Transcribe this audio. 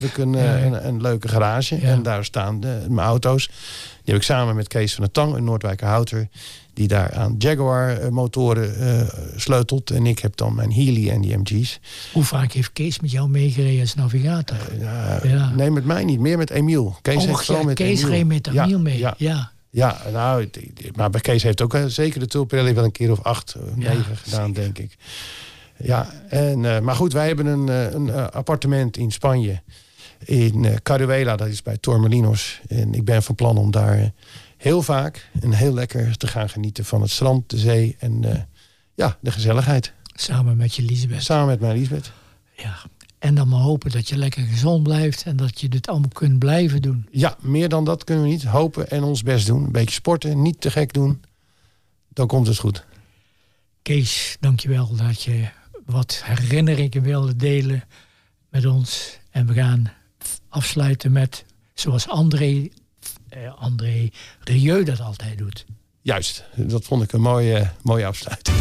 We kunnen een leuke garage. Ja. En daar staan mijn auto's. Die heb ik samen met Kees van der Tang, een Noordwijkerhouter, die daar aan Jaguar motoren sleutelt. En ik heb dan mijn Healy en die MG's. Hoe vaak heeft Kees met jou meegereden als navigator? Nee, met mij niet. Meer met Emiel. Kees reed met Emiel mee. Ja, nou, maar bij Kees heeft ook zeker de Tulpirelli wel een keer of 8, 9 gedaan, denk ik. Ja, maar goed, wij hebben een appartement in Spanje. In Caruela, dat is bij Torremolinos. En ik ben van plan om daar heel vaak en heel lekker te gaan genieten van het strand, de zee en de gezelligheid. Samen met je Lisbeth. Samen met mijn Lisbeth. Ja, en dan maar hopen dat je lekker gezond blijft en dat je dit allemaal kunt blijven doen. Ja, meer dan dat kunnen we niet. Hopen en ons best doen. Een beetje sporten, niet te gek doen. Dan komt het goed. Kees, dankjewel dat je wat herinneringen wilde delen met ons. En we gaan afsluiten met, zoals André Rieu dat altijd doet. Juist, dat vond ik een mooie afsluiting.